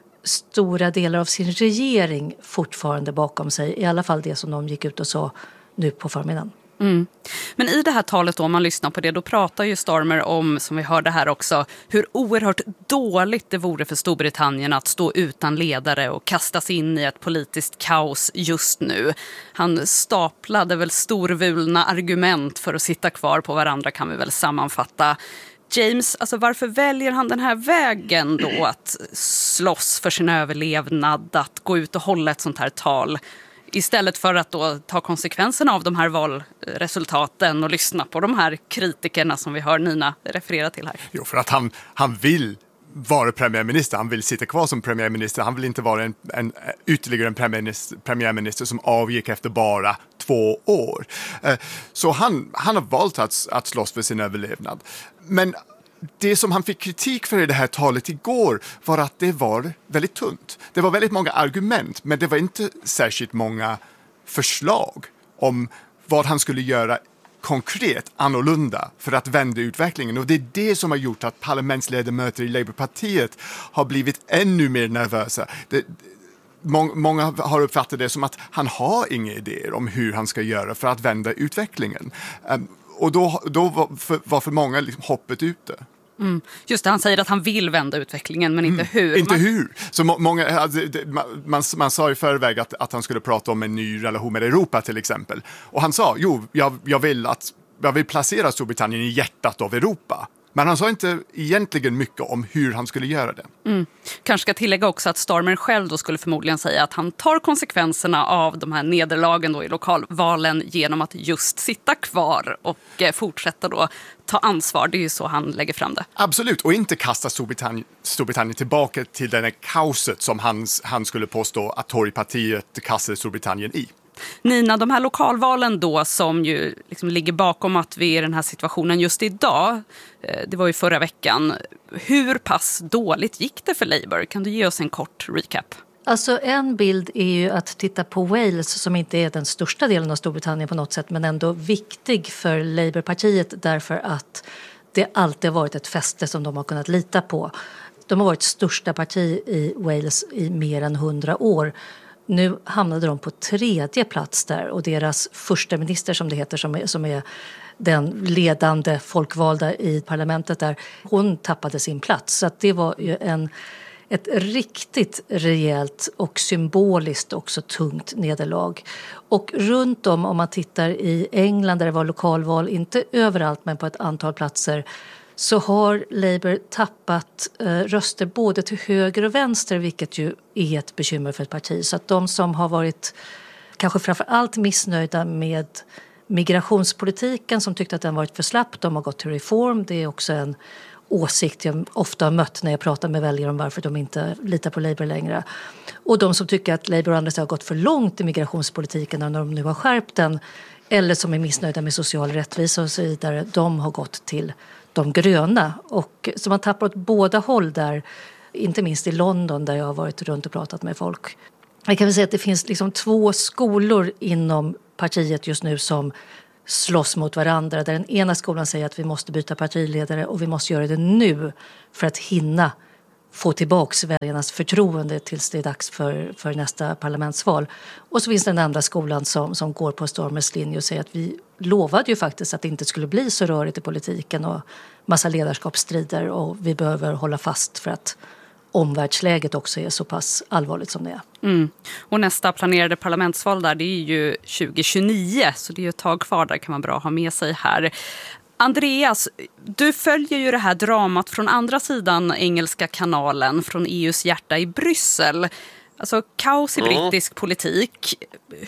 stora delar av sin regering fortfarande bakom sig. I alla fall det som de gick ut och sa nu på förmiddagen. Mm. Men i det här talet då, om man lyssnar på det, då pratar ju Starmer om, som vi hörde här också, hur oerhört dåligt det vore för Storbritannien att stå utan ledare och kastas in i ett politiskt kaos just nu. Han staplade väl storvulna argument för att sitta kvar på varandra, kan vi väl sammanfatta. James, alltså varför väljer han den här vägen då, att slåss för sin överlevnad, att gå ut och hålla ett sånt här tal istället för att då ta konsekvenserna av de här valresultaten och lyssna på de här kritikerna som vi hör Nina referera till här? Jo, för att han vill vara premiärminister, han vill sitta kvar som premiärminister, han vill inte vara ytterligare en premiärminister som avgick efter bara 2 år. Så han har valt att slåss för sin överlevnad. Men det som han fick kritik för i det här talet igår var att det var väldigt tunt. Det var väldigt många argument, men det var inte särskilt många förslag om vad han skulle göra konkret annorlunda för att vända utvecklingen. Och det är det som har gjort att parlamentsledamöter i Labourpartiet har blivit ännu mer nervösa. Många har uppfattat det som att han har inga idéer om hur han ska göra för att vända utvecklingen. Och då var för många liksom hoppet ute. Mm. Just det, han säger att han vill vända utvecklingen men inte hur. Inte hur. Så man sa i förväg att han skulle prata om en ny relation med Europa till exempel. Och han sa, jag vill placera Storbritannien i hjärtat av Europa. Men han sa inte egentligen mycket om hur han skulle göra det. Mm. Kanske ska tillägga också att Starmer själv då skulle förmodligen säga att han tar konsekvenserna av de här nederlagen då i lokalvalen genom att just sitta kvar och fortsätta då ta ansvar. Det är ju så han lägger fram det. Absolut, och inte kasta Storbritannien tillbaka till den här kaoset som han skulle påstå att Torypartiet kastade Storbritannien i. Nina, de här lokalvalen då som ju liksom ligger bakom att vi är i den här situationen just idag, det var ju förra veckan. Hur pass dåligt gick det för Labour? Kan du ge oss en kort recap? Alltså en bild är ju att titta på Wales som inte är den största delen av Storbritannien på något sätt men ändå viktig för Labourpartiet därför att det alltid har varit ett fäste som de har kunnat lita på. De har varit största parti i Wales i mer än 100 år. Nu hamnade de på 3:e plats där och deras första minister som det heter som är den ledande folkvalda i parlamentet där, hon tappade sin plats. Så att det var ju ett riktigt rejält och symboliskt också tungt nederlag. Och runt om man tittar i England där det var lokalval, inte överallt men på ett antal platser, så har Labour tappat röster både till höger och vänster, vilket ju är ett bekymmer för ett parti. Så att de som har varit kanske framförallt missnöjda med migrationspolitiken, som tyckte att den varit för slapp, de har gått till reform. Det är också en åsikt jag ofta har mött när jag pratar med väljare om varför de inte litar på Labour längre. Och de som tycker att Labour och andra har gått för långt i migrationspolitiken när de nu har skärpt den, eller som är missnöjda med social rättvisa och så vidare, de har gått till de gröna. Och så man tappar åt båda håll där, inte minst i London där jag har varit runt och pratat med folk. Jag kan väl säga att det finns liksom 2 skolor inom partiet just nu som slåss mot varandra. Där den ena skolan säger att vi måste byta partiledare och vi måste göra det nu för att hinna få tillbaka väljarnas förtroende tills det är dags för nästa parlamentsval. Och så finns den andra skolan som går på Starmers linje och säger att vi lovade ju faktiskt att det inte skulle bli så rörigt i politiken och massa ledarskapsstrider, och vi behöver hålla fast för att omvärldsläget också är så pass allvarligt som det är. Mm. Och nästa planerade parlamentsval där, det är ju 2029, så det är ju ett tag kvar, där kan man bra ha med sig här. Andreas, du följer ju det här dramat från andra sidan Engelska kanalen, från EUs hjärta i Bryssel. Alltså kaos i brittisk politik.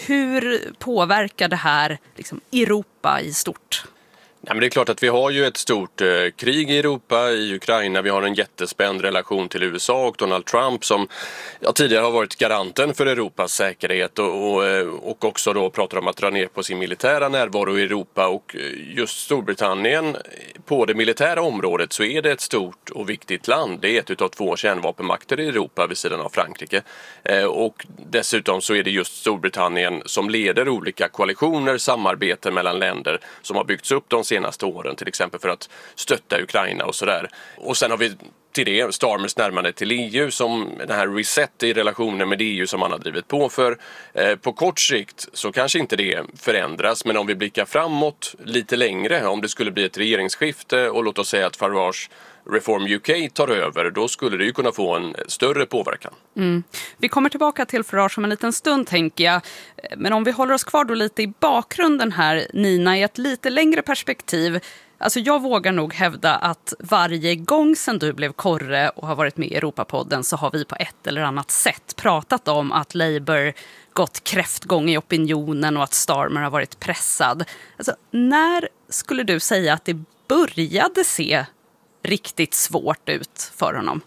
Hur påverkar det här liksom Europa i stort? Ja, men det är klart att vi har ju ett stort krig i Europa, i Ukraina. Vi har en jättespänd relation till USA och Donald Trump som tidigare har varit garanten för Europas säkerhet och också då pratar om att dra ner på sin militära närvaro i Europa. Och just Storbritannien, på det militära området så är det ett stort och viktigt land. Det är ett utav 2 kärnvapenmakter i Europa vid sidan av Frankrike. Och dessutom så är det just Storbritannien som leder olika koalitioner, samarbeten mellan länder som har byggts upp de senaste åren, till exempel för att stötta Ukraina och sådär. Och sen har vi till det Starmers närmande till EU, som den här reset i relationen med EU som man har drivit på för. På kort sikt så kanske inte det förändras, men om vi blickar framåt lite längre, om det skulle bli ett regeringsskifte och låt oss säga att Farage Reform UK tar över, då skulle det ju kunna få en större påverkan. Mm. Vi kommer tillbaka till Farage om en liten stund, tänker jag. Men om vi håller oss kvar då lite i bakgrunden här, Nina, i ett lite längre perspektiv. Alltså jag vågar nog hävda att varje gång sedan du blev korre och har varit med i Europapodden så har vi på ett eller annat sätt pratat om att Labour gått kräftgång i opinionen och att Starmer har varit pressad. Alltså, när skulle du säga att det började se riktigt svårt ut för honom?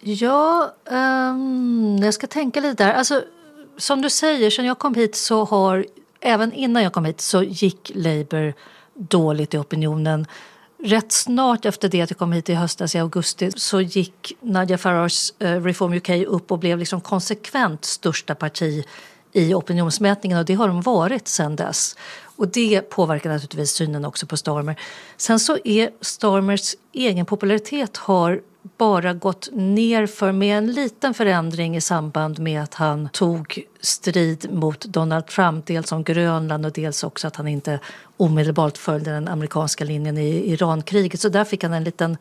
Ja, jag ska tänka lite där. Alltså, som du säger, sen jag kom hit så har, även innan jag kom hit så gick Labour dåligt i opinionen. Rätt snart efter det att jag kom hit i höstas i augusti så gick Nigel Farages Reform UK upp och blev liksom konsekvent största parti i opinionsmätningen, och det har de varit sedan dess. Och det påverkar naturligtvis synen också på Starmer. Sen så är Starmers egen popularitet har bara gått ner för med en liten förändring i samband med att han tog strid mot Donald Trump, dels om Grönland och dels också att han inte omedelbart följde den amerikanska linjen i Irankriget. Så där fick han en liten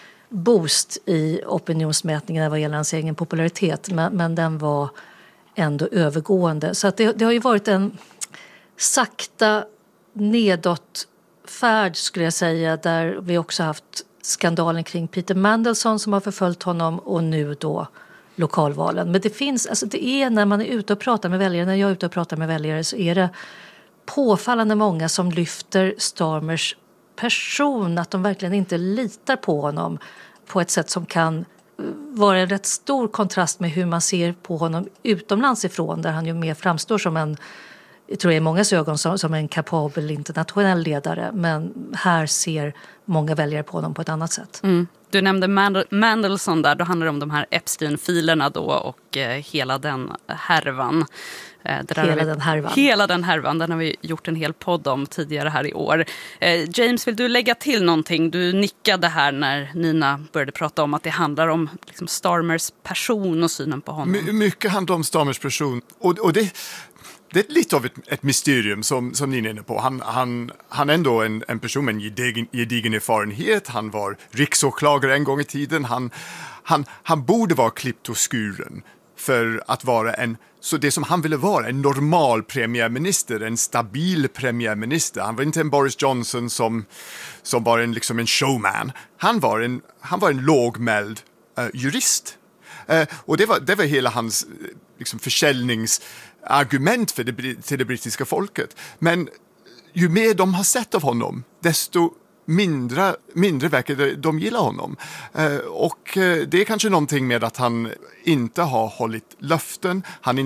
boost i opinionsmätningen vad gäller hans egen popularitet, men den var ändå övergående. Så att det har ju varit en sakta nedåtfärd, skulle jag säga, där vi också haft skandalen kring Peter Mandelson som har förföljt honom, och nu då lokalvalen. Men det finns, alltså det är när man är ute och pratar med väljare, när jag är ute och pratar med väljare, så är det påfallande många som lyfter Starmers person, att de verkligen inte litar på honom på ett sätt som kan vara en rätt stor kontrast med hur man ser på honom utomlands ifrån, där han ju mer framstår som en, jag tror i mångas ögon som en kapabel internationell ledare, men här ser många väljare på honom på ett annat sätt. Mm. Du nämnde Mandelson där, då handlar det om de här Epstein-filerna då och hela den härvan. Hela den härvan, den har vi gjort en hel podd om tidigare här i år. James, vill du lägga till någonting? Du nickade här när Nina började prata om att det handlar om liksom Starmers person och synen på honom. Mycket handlar om Starmers person, och det är lite av ett mysterium som Nina är inne på. Han är ändå en person med en gedigen erfarenhet. Han var riksåklagare en gång i tiden. Han borde vara klippt och skuren för att vara så det som han ville vara, en normal premiärminister, en stabil premiärminister. Han var inte en Boris Johnson som var en showman. Han var en lågmäld jurist. Och det var hela hans liksom försäljningsargument till det brittiska folket. Men ju mer de har sett av honom, desto mindre verkar de gilla honom. Och det är kanske någonting med att han inte har hållit löften.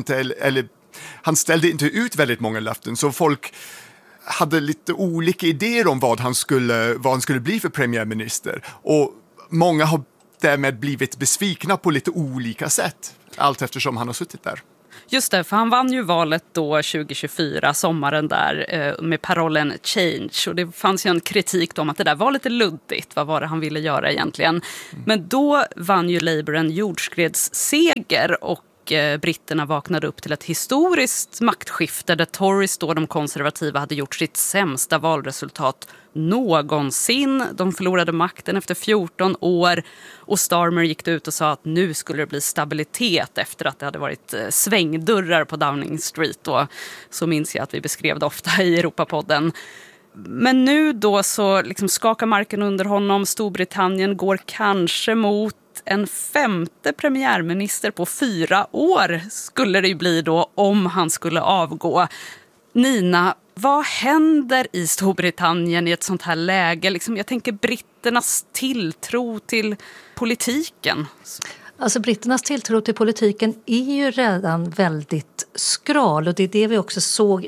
Han ställde inte ut väldigt många löften, så folk hade lite olika idéer om vad han skulle bli för premiärminister. Och många har därmed blivit besvikna på lite olika sätt, allt eftersom han har suttit där. Just det, för han vann ju valet då 2024, sommaren där, med parollen Change. Och det fanns ju en kritik om att det där var lite luddigt. Vad var det han ville göra egentligen? Men då vann ju Labour en jordskredsseger och britterna vaknade upp till ett historiskt maktskifte där Tories, då de konservativa, hade gjort sitt sämsta valresultat någonsin. De förlorade makten efter 14 år och Starmer gick ut och sa att nu skulle det bli stabilitet efter att det hade varit svängdörrar på Downing Street. Då. Så minns jag att vi beskrev det ofta i Europapodden. Men nu då så liksom skakar marken under honom. Storbritannien går kanske mot en 5:e premiärminister på 4 år skulle det ju bli då om han skulle avgå. Nina, vad händer i Storbritannien i ett sånt här läge? Liksom, jag tänker britternas tilltro till politiken. Alltså britternas tilltro till politiken är ju redan väldigt skral, och det är det vi också såg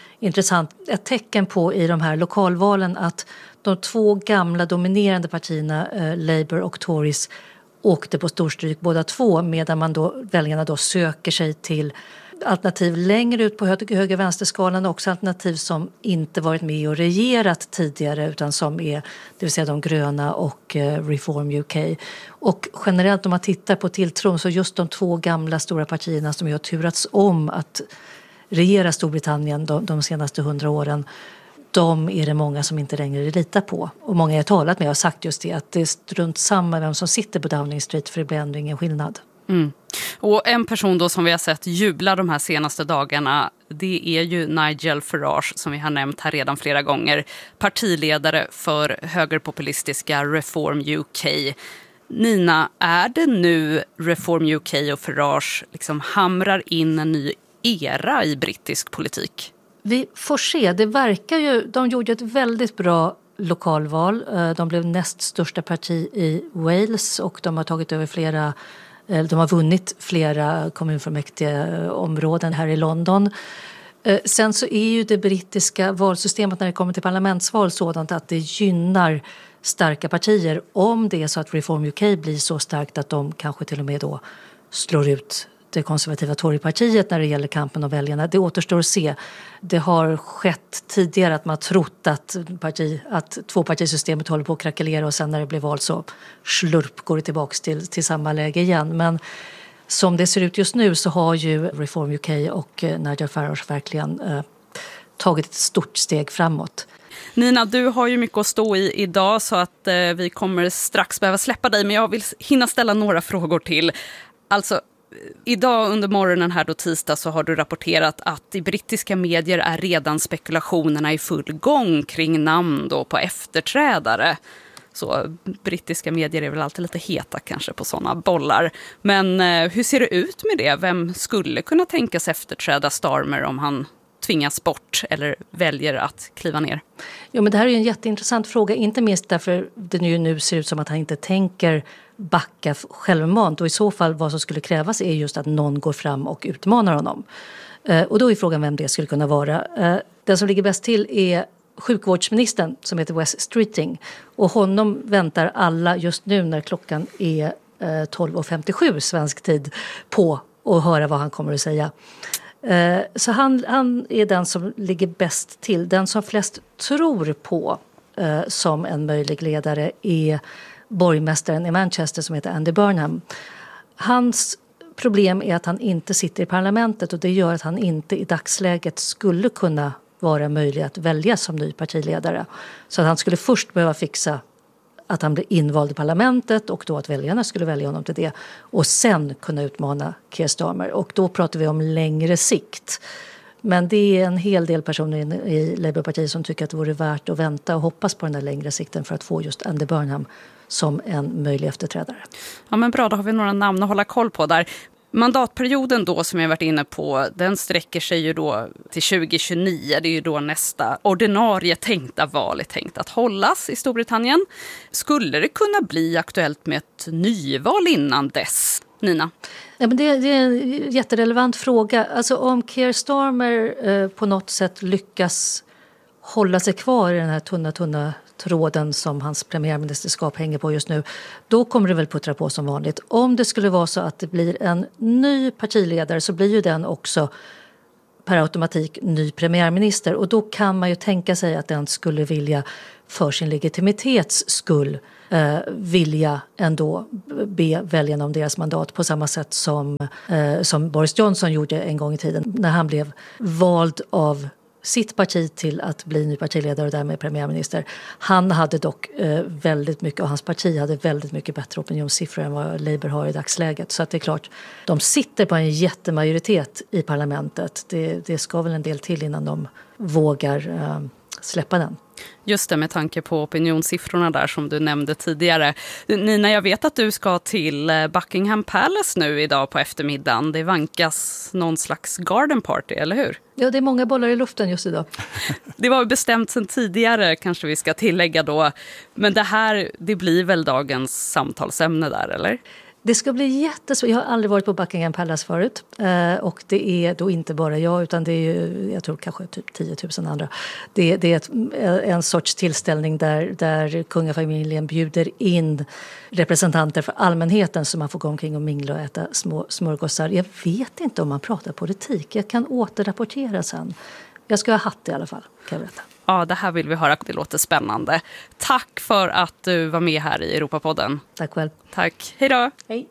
ett tecken på i de här lokalvalen, att de 2 gamla dominerande partierna, Labour och Tories, åkte på storstryk båda 2, medan väljarna då söker sig till alternativ längre ut på höger-vänsterskalan, och också alternativ som inte varit med och regerat tidigare, utan som är, det vill säga de gröna och Reform UK. Och generellt om man tittar på tilltron, så just de 2 gamla stora partierna som har turats om att regera Storbritannien de senaste 100 åren, de är det många som inte längre litar på. Och många jag talat med har sagt just det, att det är strunt samma vem som sitter på Downing Street, för det blir ändå ingen skillnad. Mm. Och en person då som vi har sett jubla de här senaste dagarna, det är ju Nigel Farage, som vi har nämnt här redan flera gånger, partiledare för högerpopulistiska Reform UK. Nina, är det nu Reform UK och Farage liksom hamrar in en ny era i brittisk politik? Vi får se. Det verkar ju, de gjorde ett väldigt bra lokalval. De blev näst största parti i Wales och de har tagit över de har vunnit flera kommunfullmäktige områden här i London. Sen så är ju det brittiska valsystemet när det kommer till parlamentsval sådant att det gynnar starka partier, om det är så att Reform UK blir så starkt att de kanske till och med då slår ut det konservativa Torypartiet när det gäller kampen om väljarna. Det återstår att se. Det har skett tidigare att man trott att tvåpartisystemet håller på att krackelera, och sen när det blir val så går det tillbaka till samma läge igen. Men som det ser ut just nu så har ju Reform UK och Nigel Farage verkligen tagit ett stort steg framåt. Nina, du har ju mycket att stå i idag, så att vi kommer strax behöva släppa dig, men jag vill hinna ställa några frågor till. Alltså, idag under morgonen här då tisdag så har du rapporterat att i brittiska medier är redan spekulationerna i full gång kring namn då på efterträdare. Så brittiska medier är väl alltid lite heta kanske på sådana bollar. Men hur ser det ut med det? Vem skulle kunna tänkas efterträda Starmer om han tvingas bort eller väljer att kliva ner? Jo, men det här är ju en jätteintressant fråga, inte minst därför det nu ser ut som att han inte tänker backa självmant, och i så fall vad som skulle krävas är just att någon går fram och utmanar honom. Och då är frågan vem det skulle kunna vara. Den som ligger bäst till är sjukvårdsministern som heter Wes Streeting, och honom väntar alla just nu när klockan är 12:57 svensk tid på att höra vad han kommer att säga. Så han är den som ligger bäst till. Den som flest tror på som en möjlig ledare är borgmästaren i Manchester som heter Andy Burnham. Hans problem är att han inte sitter i parlamentet, och det gör att han inte i dagsläget skulle kunna vara möjlig att välja som ny partiledare. Så att han skulle först behöva fixa att han blir invald i parlamentet, och då att väljarna skulle välja honom till det, och sen kunna utmana Keir Starmer. Och då pratar vi om längre sikt. Men det är en hel del personer i Labourpartiet som tycker att det vore värt att vänta och hoppas på den där längre sikten för att få just Andy Burnham som en möjlig efterträdare. Ja, men bra, då har vi några namn att hålla koll på där. Mandatperioden då som jag varit inne på, den sträcker sig ju då till 2029. Det är ju då nästa ordinarie tänkta val är tänkt att hållas i Storbritannien. Skulle det kunna bli aktuellt med ett nyval innan dess, Nina? Ja, men det är en jätterelevant fråga. Alltså om Keir Starmer på något sätt lyckas hålla sig kvar i den här tunna tråden som hans premiärministerskap hänger på just nu, då kommer det väl puttra på som vanligt. Om det skulle vara så att det blir en ny partiledare så blir ju den också per automatik ny premiärminister, och då kan man ju tänka sig att den skulle vilja för sin legitimitets skull vilja ändå be väljarna om deras mandat på samma sätt som Boris Johnson gjorde en gång i tiden när han blev vald av sitt parti till att bli ny partiledare och därmed premiärminister. Han hade dock väldigt mycket, och hans parti hade väldigt mycket bättre opinionssiffror än vad Labour har i dagsläget. Så att det är klart, de sitter på en jättemajoritet i parlamentet. Det ska väl en del till innan de vågar släppa den. Just det, med tanke på opinionssiffrorna där som du nämnde tidigare. Nina, jag vet att du ska till Buckingham Palace nu idag på eftermiddagen. Det vankas någon slags garden party, eller hur? Ja, det är många bollar i luften just idag. Det var bestämt sedan tidigare, kanske vi ska tillägga då. Men det blir väl dagens samtalsämne där, eller? Det ska bli jättesvårt. Jag har aldrig varit på Buckingham Palace förut. Och det är då inte bara jag, utan det är ju, jag tror kanske typ 10 000 andra. Det är en sorts tillställning där kungafamiljen bjuder in representanter för allmänheten så man får gå omkring och mingla och äta små smörgåsar. Jag vet inte om man pratar politik. Jag kan återrapportera sen. Jag ska ha hatt i alla fall, kan jag berätta. Ja, det här vill vi höra. Det låter spännande. Tack för att du var med här i Europapodden. Tack själv. Tack. Hej då. Hej.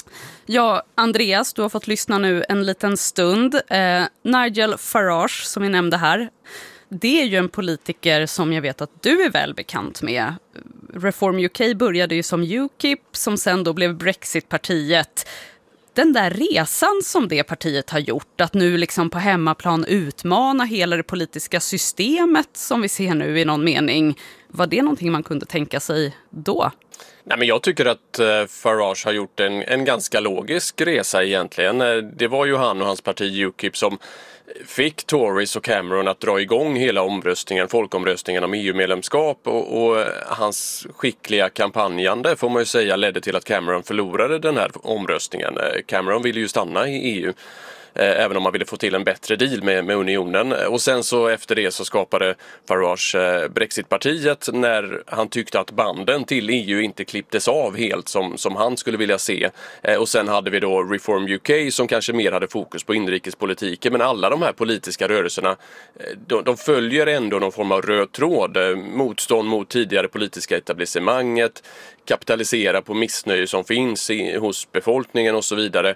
Ja, Andreas, du har fått lyssna nu en liten stund. Nigel Farage, som vi nämnde här, det är ju en politiker som jag vet att du är väl bekant med. Reform UK började ju som UKIP, som sen då blev Brexit-partiet. Den där resan som det partiet har gjort, att nu liksom på hemmaplan utmana hela det politiska systemet som vi ser nu i någon mening, var det någonting man kunde tänka sig då? Nej, men jag tycker att Farage har gjort en ganska logisk resa egentligen. Det var ju han och hans parti UKIP som fick Tories och Cameron att dra igång hela folkomröstningen om EU-medlemskap, och hans skickliga kampanjande får man ju säga ledde till att Cameron förlorade den här omröstningen. Cameron ville ju stanna i EU. Även om man ville få till en bättre deal med unionen. Och sen så efter det så skapade Farage Brexitpartiet när han tyckte att banden till EU inte klipptes av helt som han skulle vilja se. Och sen hade vi då Reform UK som kanske mer hade fokus på inrikespolitiken. Men alla de här politiska rörelserna, de följer ändå någon form av röd tråd. Motstånd mot tidigare politiska etablissemanget, kapitalisera på missnöje som finns hos befolkningen och så vidare.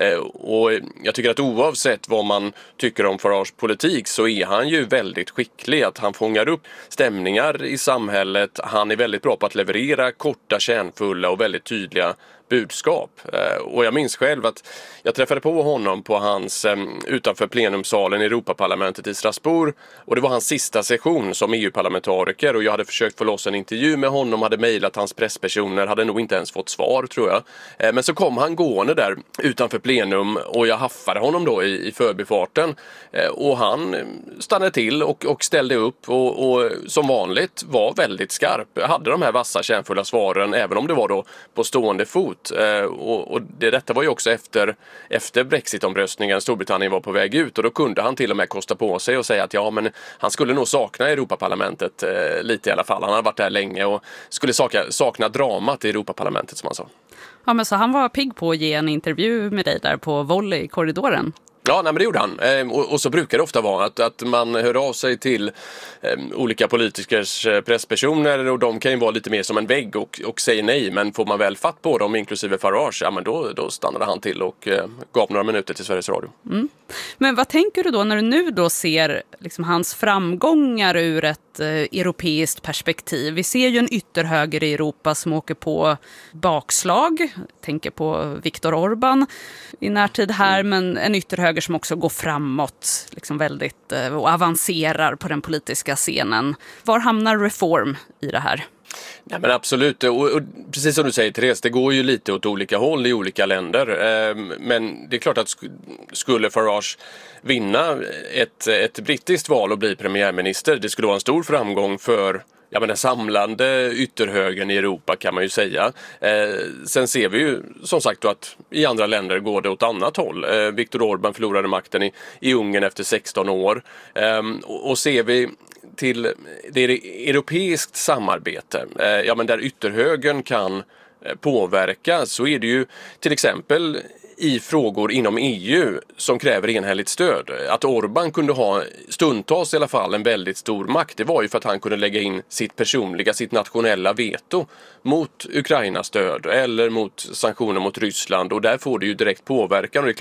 Och jag tycker att oavsett vad man tycker om Farage politik så är han ju väldigt skicklig. Att han fångar upp stämningar i samhället. Han är väldigt bra på att leverera korta, kärnfulla och väldigt tydliga budskap. Och jag minns själv att jag träffade på honom på hans utanför plenumsalen i Europaparlamentet i Strasbourg, och det var hans sista session som EU-parlamentariker, och jag hade försökt få loss en intervju med honom, hade mejlat hans presspersoner, hade nog inte ens fått svar tror jag. Men så kom han gående där utanför plenum och jag haffade honom då i förbifarten, och han stannade till och ställde upp och som vanligt var väldigt skarp. Jag hade de här vassa kärnfulla svaren även om det var då på stående fot. Och detta var ju också efter Brexit-omröstningen. Storbritannien var på väg ut, och då kunde han till och med kosta på sig och säga att ja, men han skulle nog sakna Europaparlamentet lite i alla fall. Han har varit där länge och skulle sakna dramat i Europaparlamentet, som han sa. Ja, men så han var pigg på att ge en intervju med dig där på volley i korridoren. Ja, nej, men det gjorde han. Och så brukar det ofta vara att man hör av sig till olika politikers presspersoner, och de kan ju vara lite mer som en vägg och säger nej. Men får man väl fatt på dem, inklusive Farage, ja, men då stannade han till och gav några minuter till Sveriges Radio. Mm. Men vad tänker du då när du nu då ser liksom hans framgångar ur ett europeiskt perspektiv? Vi ser ju en ytterhöger i Europa som åker på bakslag. Tänker på Viktor Orbán i närtid här, men en ytterhöger som också går framåt liksom väldigt och avancerar på den politiska scenen. Var hamnar Reform i det här? Nej, men absolut, och precis som du säger Therese, det går ju lite åt olika håll i olika länder, men det är klart att skulle Farage vinna ett brittiskt val och bli premiärminister, det skulle vara en stor framgång för den samlande ytterhögern i Europa, kan man ju säga. Sen ser vi ju som sagt då att i andra länder går det åt annat håll. Viktor Orbán förlorade makten i Ungern efter 16 år. Och ser vi till det europeiskt samarbete, där ytterhögern kan påverka, så är det ju till exempel i frågor inom EU som kräver enhälligt stöd. Att Orbán kunde ha stundtals i alla fall en väldigt stor makt, det var ju för att han kunde lägga in sitt nationella veto mot Ukrainas stöd eller mot sanktioner mot Ryssland, och där får det ju direkt påverkan. Och